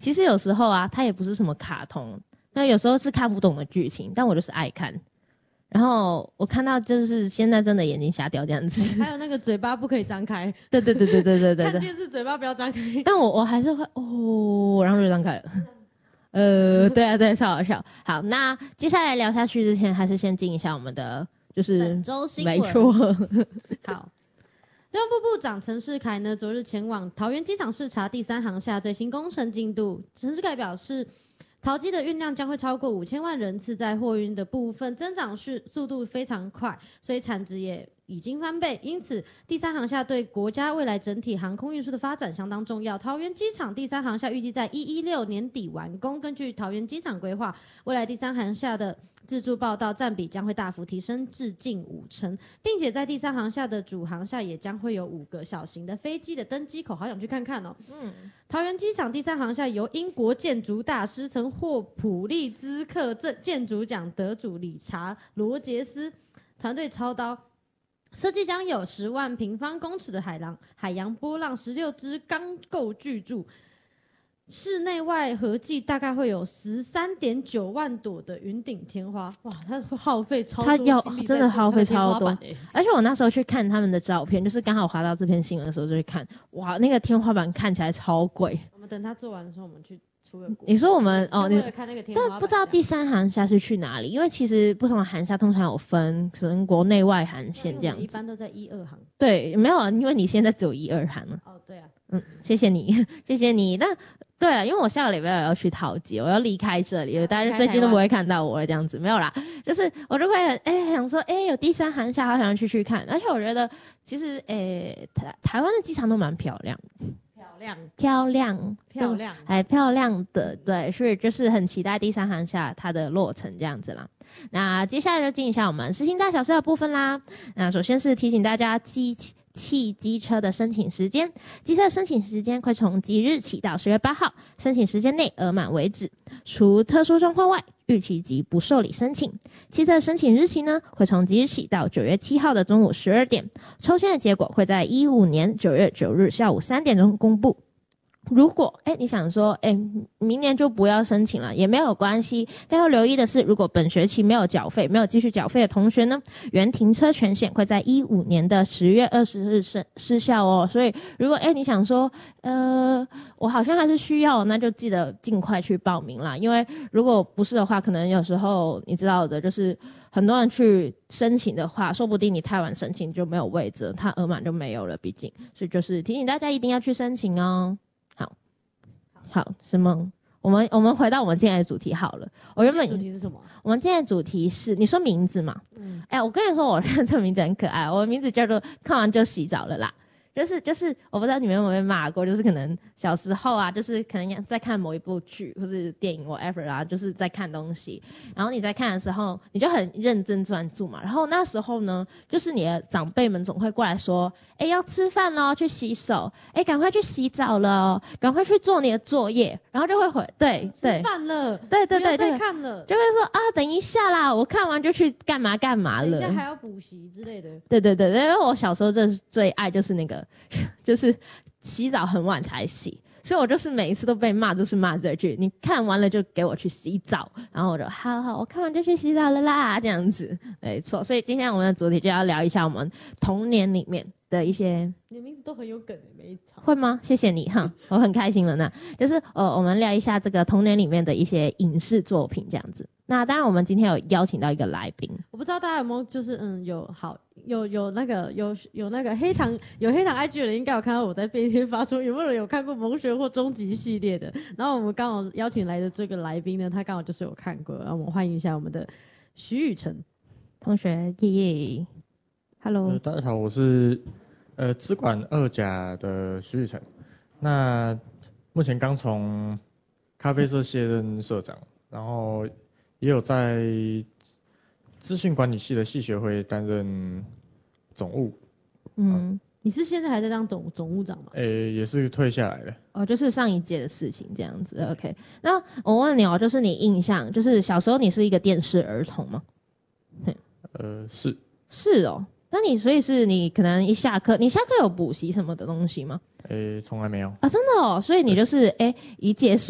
其实有时候啊，它也不是什么卡通，那有时候是看不懂的剧情，但我就是爱看。然后我看到就是现在真的眼睛瞎掉这样子， 还有那个嘴巴不可以张开， 对， 看电视嘴巴不要张开。 但我还是会然后就张开了。对啊，对，超好笑。好，那接下来聊下去之前，还是先进一下我们的就是本周新闻。 没错。 好，交通部部长陈世凯呢，昨日前往桃园机场视察第3航厦最新工程进度。陈世凯表示，桃机的运量将会超过5000万人次，在货运的部分增长速度非常快，所以产值也已经翻倍。因此，第3航厦对国家未来整体航空运输的发展相当重要。桃园机场第3航厦预计在116年底完工。根据桃园机场规划，未来第3航厦的自助报到占比将会大幅提升至近50%，并且在第3航厦的主航厦也将会有5个小型的飞机的登机口，好想去看看哦。桃园机场第3航厦由英国建筑大师曾获普利兹克建筑奖得主理查罗杰斯团队操刀。设计将有10万平方公尺的海洋波浪，16只钢构巨柱，室内外合计大概会有13.9万朵的云顶天花。哇，它耗费超多它要心力真的耗费超多，而且我那时候去看他们的照片，就是刚好滑到这篇新闻的时候就去看，哇，那个天花板看起来超贵。 我们等它做完的时候，我们去出了国。 你说我们你看那个天花板， 但不知道第3航厦是去哪里，因为其实不同的航厦通常有分，可能国内外航线这样子。 一般都在1、2航。 对，没有，因为你现在只有1、2航了。 哦，对啊。 谢谢你，谢谢你。但对啊，因为我下个礼拜要去桃机，我要离开这里，大家最近都不会看到我了，这样子没有啦。就是我就会想说，有第3航厦，好想去看。而且我觉得，其实台湾的机场都蛮漂亮的。漂亮的，对，所以就是很期待第3航厦它的落成这样子啦。那接下来就进一下我们时兴大小事的部分啦。那首先是提醒大家机车的申请时间，机车的申请时间会从即日起到10月8号，申请时间内额满为止，除特殊状况外，逾期及不受理申请。汽车的申请日期呢，会从即日起到9月7号的中午12点，抽签的结果会在15年9月9日下午3点钟公布。如果你想说明年就不要申请了也没有关系，但要留意的是，如果本学期没有继续缴费的同学呢，原停车权限会在15年的10月20日失效哦。所以如果你想说我好像还是需要，那就记得尽快去报名啦。因为如果不是的话，可能有时候你知道的，就是很多人去申请的话，说不定你太晚申请就没有位置，他额满就没有了，毕竟。所以就是提醒大家一定要去申请哦。好，什么？我们回到我们今天的主题好了。我原本主题是什么？ 我们今天的主题是你说名字嘛？我跟你说，我这个名字很可爱，我的名字叫做看完就洗澡了啦。就是我不知道你们有没有被骂过，就是可能小时候啊，就是可能在看某一部剧或是电影 whatever 啊，就是在看东西，然后你在看的时候你就很认真专注嘛，然后那时候呢，就是你的长辈们总会过来说，要吃饭咯，去洗手，赶快去洗澡了，赶快去做你的作业，然后就会对吃饭了， 对， 不要再看了， 就会说啊，等一下啦，我看完就去干嘛了， 等一下还要补习之类的。 对，因为我小时候最爱就是那个就是洗澡很晚才洗，所以我就是每一次都被骂，就是骂这句，你看完了就给我去洗澡，然后我就好，我看完就去洗澡了啦，这样子，没错。所以今天我们的主题就要聊一下我们童年里面的一些， 你的名字都很有梗每一场会吗？谢谢你哈，我很开心了呢。就是我们聊一下这个童年里面的一些影视作品这样子。那当然，我们今天有邀请到一个来宾， 我不知道大家有没有就是有那个黑糖IG 的人应该有看到我在变天发说有没有人有看过萌学或终极系列的？然后我们刚好邀请来的这个来宾呢，他刚好就是有看过，让我们欢迎一下我们的徐宇辰同学，耶 ，Hello， 大家好，我是资管2甲的徐宇辰，那目前刚从咖啡社卸任社长，然后也有在资讯管理系的系学会担任总务。 你是现在还在当总务长吗？ 也是退下来了。 就是上一届的事情这样子。OK， 那我问你就是你印象，就是小时候你是一个电视儿童吗？ 是。 是哦，那你所以是你可能你下课有补习什么的东西吗？ 从来没有啊，真的哦，所以你就是一结束